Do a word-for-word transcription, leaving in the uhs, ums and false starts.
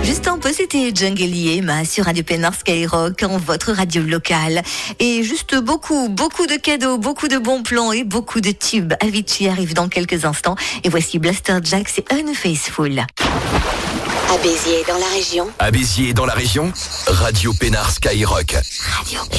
Juste un peu, c'était Jungle Yema sur Radio Pénard Skyrock, en votre radio locale. Et juste beaucoup, beaucoup de cadeaux, beaucoup de bons plans et beaucoup de tubes. Avicii arrive dans quelques instants. Et voici Blaster Jack, c'est Unfaithful. À Béziers dans la région. À Béziers dans la région, Radio Pénard Skyrock. Radio Pénard.